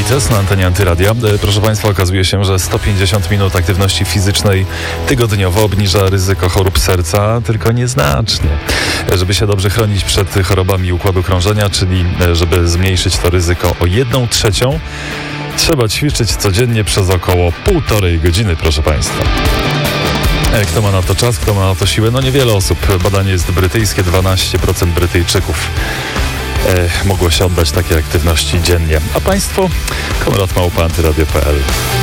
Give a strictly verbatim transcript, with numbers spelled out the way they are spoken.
Wojtes na antenie Antyradia. Proszę Państwa, okazuje się, że sto pięćdziesiąt minut aktywności fizycznej tygodniowo obniża ryzyko chorób serca tylko nieznacznie. Żeby się dobrze chronić przed chorobami układu krążenia, czyli żeby zmniejszyć to ryzyko o jedną trzecią, trzeba ćwiczyć codziennie przez około półtorej godziny, proszę Państwa. Kto ma na to czas, kto ma na to siłę? No niewiele osób. Badanie jest brytyjskie, dwanaście procent Brytyjczyków e, mogło się oddać takiej aktywności dziennie. A Państwo? Konrad Małpa, antyradio kropka p l.